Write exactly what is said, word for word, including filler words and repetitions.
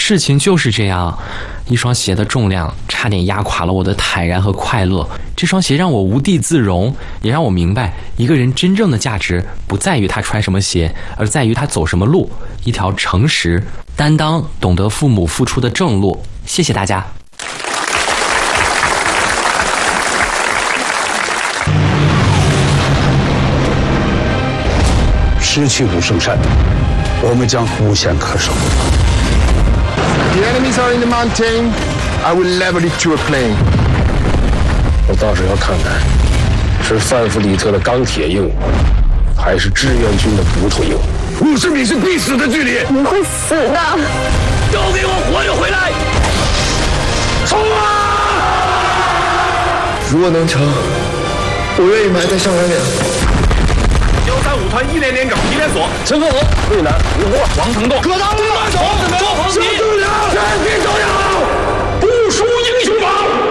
事情就是这样，一双鞋的重量差点压垮了我的坦然和快乐。这双鞋让我无地自容，也让我明白，一个人真正的价值不在于他穿什么鞋，而在于他走什么路，一条诚实、担当、懂得父母付出的正路。谢谢大家。 失去武圣山，我们将无险可守。 The enemies are in the mountain. I will level it to a plain. 我倒是要看看，是范弗里特的钢铁硬，还是志愿军的骨头硬。 五十米是必死的距离， 你会死的。 都给我活着回来！冲啊！ 如果能成，我愿意埋在上元岭。 幺三五团一连连长一连锁， 陈克和、魏南、吴国、王成栋、 可当了。